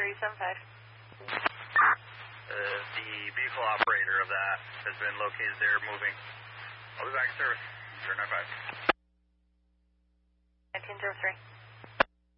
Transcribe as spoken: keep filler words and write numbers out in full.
three seven five. Uh, the vehicle operator of that has been located there moving. I'll be back in service. zero nine five. nineteen zero three.